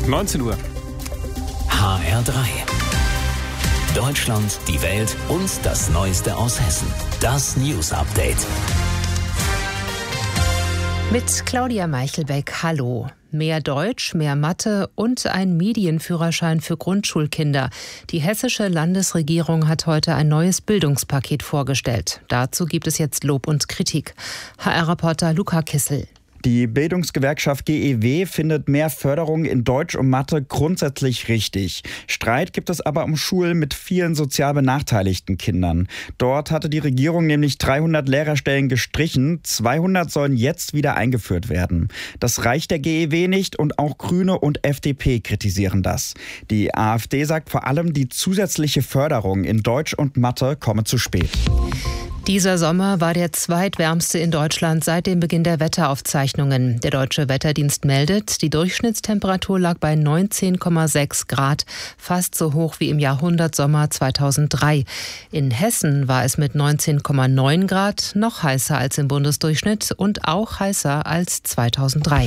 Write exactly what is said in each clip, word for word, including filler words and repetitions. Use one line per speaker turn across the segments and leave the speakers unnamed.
neunzehn Uhr.
H R drei. Deutschland, die Welt und das Neueste aus Hessen. Das News Update.
Mit Claudia Meichelbeck, hallo. Mehr Deutsch, mehr Mathe und ein Medienführerschein für Grundschulkinder. Die hessische Landesregierung hat heute ein neues Bildungspaket vorgestellt. Dazu gibt es jetzt Lob und Kritik. H R-Reporter Luca Kissel.
Die Bildungsgewerkschaft G E W findet mehr Förderung in Deutsch und Mathe grundsätzlich richtig. Streit gibt es aber um Schulen mit vielen sozial benachteiligten Kindern. Dort hatte die Regierung nämlich dreihundert Lehrerstellen gestrichen. zweihundert sollen jetzt wieder eingeführt werden. Das reicht der G E W nicht und auch Grüne und F D P kritisieren das. Die AfD sagt vor allem, die zusätzliche Förderung in Deutsch und Mathe komme zu spät.
Dieser Sommer war der zweitwärmste in Deutschland seit dem Beginn der Wetteraufzeichnungen. Der Deutsche Wetterdienst meldet, die Durchschnittstemperatur lag bei neunzehn Komma sechs Grad, fast so hoch wie im Jahrhundertsommer zweitausenddrei. In Hessen war es mit neunzehn Komma neun Grad noch heißer als im Bundesdurchschnitt und auch heißer als zweitausenddrei.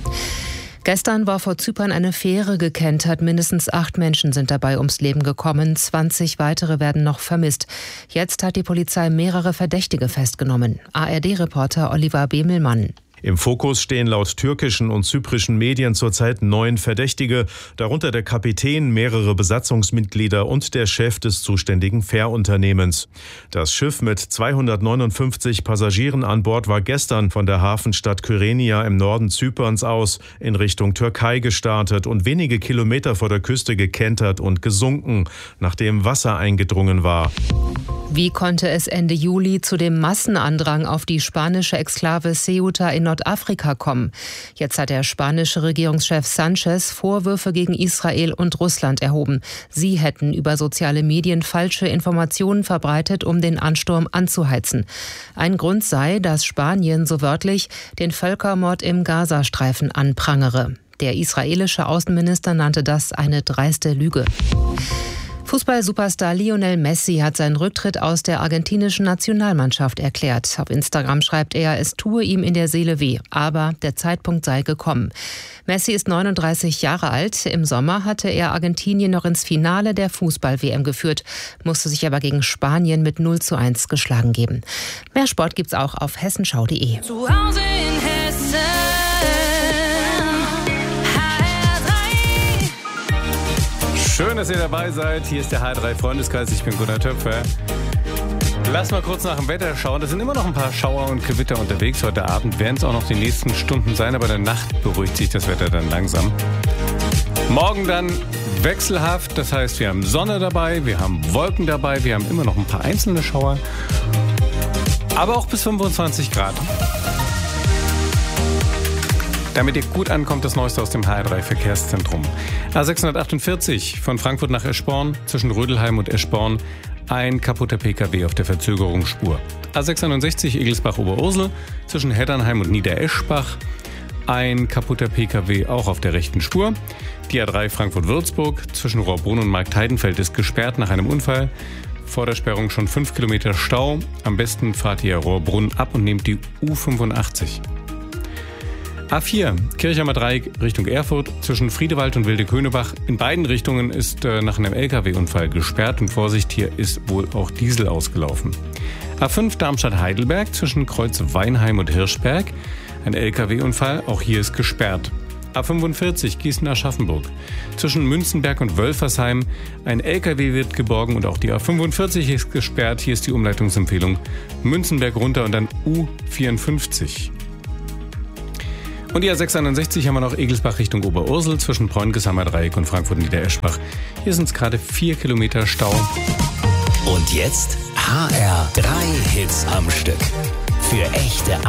Gestern war vor Zypern eine Fähre gekentert. Mindestens acht Menschen sind dabei ums Leben gekommen. zwanzig weitere werden noch vermisst. Jetzt hat die Polizei mehrere Verdächtige festgenommen. A R D-Reporter Oliver Bemelmann.
Im Fokus stehen laut türkischen und zyprischen Medien zurzeit neun Verdächtige, darunter der Kapitän, mehrere Besatzungsmitglieder und der Chef des zuständigen Fährunternehmens. Das Schiff mit zweihundertneunundfünfzig Passagieren an Bord war gestern von der Hafenstadt Kyrenia im Norden Zyperns aus in Richtung Türkei gestartet und wenige Kilometer vor der Küste gekentert und gesunken, nachdem Wasser eingedrungen war.
Wie konnte es Ende Juli zu dem Massenandrang auf die spanische Exklave Ceuta in Nordafrika kommen? Jetzt hat der spanische Regierungschef Sanchez Vorwürfe gegen Israel und Russland erhoben. Sie hätten über soziale Medien falsche Informationen verbreitet, um den Ansturm anzuheizen. Ein Grund sei, dass Spanien so wörtlich den Völkermord im Gazastreifen anprangere. Der israelische Außenminister nannte das eine dreiste Lüge. Fußball-Superstar Lionel Messi hat seinen Rücktritt aus der argentinischen Nationalmannschaft erklärt. Auf Instagram schreibt er, es tue ihm in der Seele weh, aber der Zeitpunkt sei gekommen. Messi ist neununddreißig Jahre alt. Im Sommer hatte er Argentinien noch ins Finale der Fußball-W M geführt, musste sich aber gegen Spanien mit null zu eins geschlagen geben. Mehr Sport gibt's auch auf hessenschau punkt de.
Zu Hause in Hessen.
Schön, dass ihr dabei seid. Hier ist der H R drei Freundeskreis. Ich bin Gunnar Töpfer. Lass mal kurz nach dem Wetter schauen. Da sind immer noch ein paar Schauer und Gewitter unterwegs. Heute Abend werden es auch noch die nächsten Stunden sein, aber in der Nacht beruhigt sich das Wetter dann langsam. Morgen dann wechselhaft. Das heißt, wir haben Sonne dabei, wir haben Wolken dabei, wir haben immer noch ein paar einzelne Schauer. Aber auch bis fünfundzwanzig Grad. Damit ihr gut ankommt, das Neueste aus dem H R drei Verkehrszentrum. A sechshundertachtundvierzig von Frankfurt nach Eschborn, zwischen Rödelheim und Eschborn, ein kaputter P K W auf der Verzögerungsspur. A sechsundneunzig Egelsbach-Oberursel, zwischen Heddernheim und Niedereschbach, ein kaputter P K W auch auf der rechten Spur. Die A drei Frankfurt-Würzburg, zwischen Rohrbrunn und Marktheidenfeld ist gesperrt nach einem Unfall. Vor der Sperrung schon fünf Kilometer Stau. Am besten fahrt ihr Rohrbrunn ab und nehmt die U fünfundachtzig. A vier, Kirchheimer Dreieck Richtung Erfurt, zwischen Friedewald und Wilde-Könebach. In beiden Richtungen ist äh, nach einem L K W-Unfall gesperrt und Vorsicht, hier ist wohl auch Diesel ausgelaufen. A fünf Darmstadt-Heidelberg, zwischen Kreuz Weinheim und Hirschberg. Ein L K W-Unfall, auch hier ist gesperrt. A fünfundvierzig Gießen-Aschaffenburg, zwischen Münzenberg und Wölfersheim. Ein L K W wird geborgen und auch die A fünfundvierzig ist gesperrt. Hier ist die Umleitungsempfehlung Münzenberg runter und dann U vierundfünfzig. Und die A sechshundertsechzig haben wir noch Egelsbach Richtung Oberursel, zwischen Bräungeshammer Dreieck und Frankfurt-Niedereschbach. Hier sind es gerade vier Kilometer Stau.
Und jetzt H R drei Hits am Stück. Für echte